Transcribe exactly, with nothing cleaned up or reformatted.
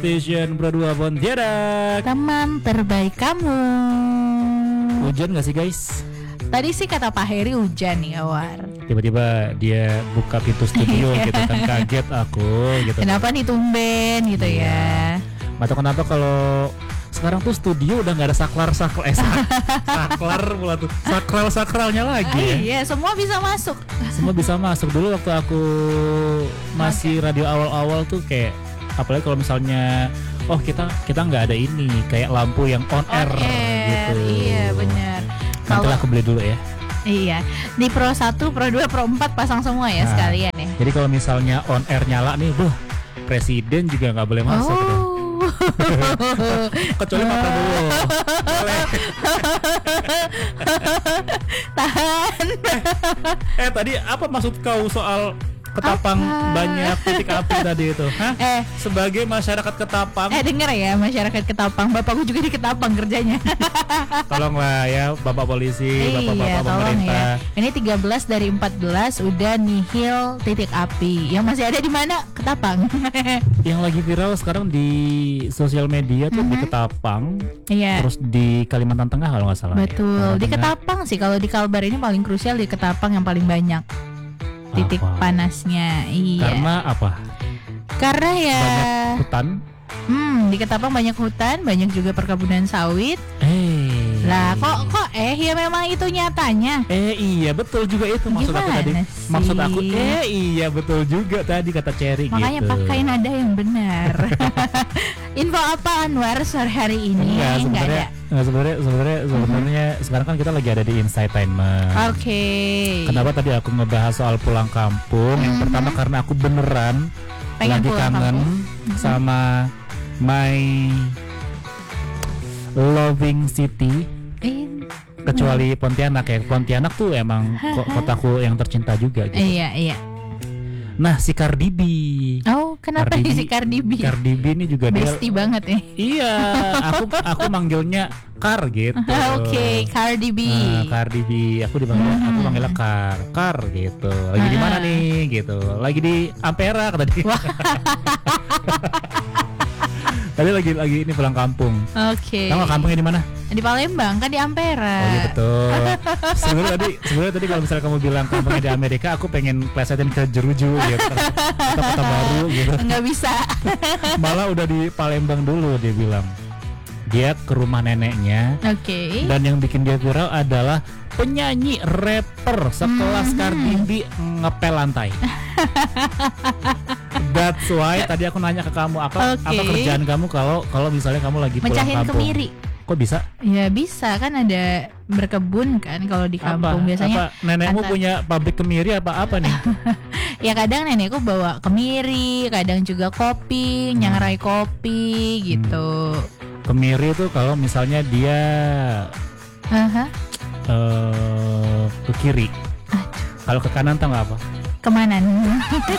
Station Pro dua Pontianak, teman terbaik kamu. Hujan gak sih guys? Tadi sih kata Pak Heri hujan nih Awar. Tiba-tiba dia buka pintu studio gitu kan, kaget aku gitu. Kenapa nih tumben gitu Iya. ya? Atau kenapa kalau sekarang tuh studio udah nggak ada saklar-saklar eh sak- saklar pula tuh sakral-sakralnya lagi Ah, ya. iya, semua bisa masuk. Semua bisa masuk. Dulu waktu aku masih radio awal-awal tuh kayak, apalagi kalau misalnya oh kita kita nggak ada ini kayak lampu yang on air, On air, gitu. iya benar. Nanti aku beli dulu ya. Iya, di Pro satu, Pro dua, Pro empat pasang semua ya Nah, sekalian ya. Jadi kalau misalnya on air nyala nih, buh, presiden juga nggak boleh masuk tuh. Oh. Kecuali Pak Prabowo. Boleh. Tahan. Eh tadi apa maksud kau soal Ketapang Apa? banyak titik api tadi itu? Hah? Eh, Sebagai masyarakat Ketapang, eh denger ya masyarakat Ketapang, bapakku juga di Ketapang kerjanya. tolonglah ya Bapak polisi, Iya, Bapak-bapak tolong pemerintah. ya. Ini tiga belas dari empat belas udah nihil titik api. Yang masih ada di mana? Ketapang. Yang lagi viral sekarang di sosial media tuh di Ketapang, Iya. terus di Kalimantan Tengah kalau nggak salah. ya. Betul. Di Tengah. Ketapang sih, kalau di Kalbar ini paling krusial di Ketapang yang paling banyak titik Apa? panasnya. Iya. Karena apa? Karena ya Banyak hutan. hmm, di Ketapang banyak hutan, banyak juga perkebunan sawit. Eh. Lah kok kok eh ya memang itu nyatanya. Eh iya betul juga itu maksud aku Gimana tadi. sih? Maksud aku eh iya betul juga tadi kata Cherry Makanya gitu. pakai nada yang benar. Info apa Anwar sore hari ini? Enggak, Nggak sebenarnya ada. enggak sebenarnya sebenarnya sebenarnya sekarang kan kita lagi ada di Insightainment. Oke. Kenapa tadi aku ngebahas soal pulang kampung? Yang Mhm. pertama karena aku beneran Pengen lagi pulang kangen kampung. sama my loving city. In- Kecuali Pontianak ya. Pontianak tuh emang ko- kotaku yang tercinta juga gitu. Iya iya. Nah, si Cardi B. Oh kenapa Cardi B- si Cardi B? Cardi B ini juga dia. Bestie banget ya. Iya, aku aku manggilnya Car gitu. Oke, Cardi B. Nah, Cardi B, aku dipanggil, aku Hmm. manggilnya Car, Car gitu. Lagi di mana Ah. nih gitu? Lagi di Ampera kata dia. Tadi lagi lagi ini pulang kampung. Oke. Tahu nggak kampungnya di mana? Di Palembang kan di Ampera. Oh iya betul. Sebenarnya tadi sebenarnya tadi kalau misalnya kamu bilang kampungnya di Amerika, aku pengen plesetin ke Jeruju gitu. Atau Kota Baru gitu. Enggak bisa. Malah udah di Palembang dulu dia bilang. Dia ke rumah neneknya. Oke. Dan yang bikin dia viral adalah penyanyi rapper sekelas Mhm. Cardi B ngepel lantai. That's why tadi aku nanya ke kamu apa Oke. apa kerjaan kamu kalau kalau misalnya kamu lagi pulang Mecahin kampung. kemiri. Kok bisa? Ya bisa kan ada berkebun kan kalau di Apa? kampung biasanya. Apa nenekmu antar- punya pabrik kemiri apa apa nih? Ya kadang nenekku bawa kemiri, kadang juga kopi, nyangrai kopi gitu. Kemiri itu kalau misalnya dia Aha. eh, ke kiri. Kalau ke kanan tahu nggak apa? Kemana?